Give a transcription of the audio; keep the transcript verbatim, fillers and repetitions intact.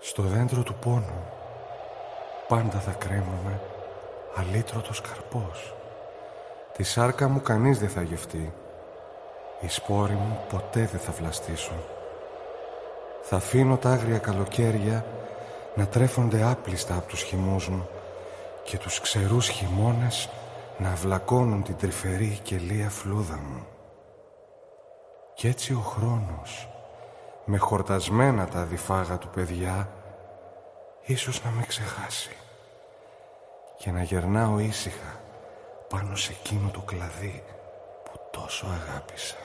Στο δέντρο του πόνου πάντα θα κρέμομαι αλήτρωτος καρπός. Τη σάρκα μου κανείς δεν θα γευτεί, οι σπόροι μου ποτέ δεν θα βλαστήσουν. Θα αφήνω τα άγρια καλοκαίρια να τρέφονται άπλιστα από τους χυμούς μου και τους ξερούς χειμώνες να αυλακώνουν την τρυφερή και λία φλούδα μου. Κι έτσι ο χρόνος, με χορτασμένα τα αδιφάγα του παιδιά, ίσως να με ξεχάσει και να γερνάω ήσυχα πάνω σε εκείνο το κλαδί που τόσο αγάπησα.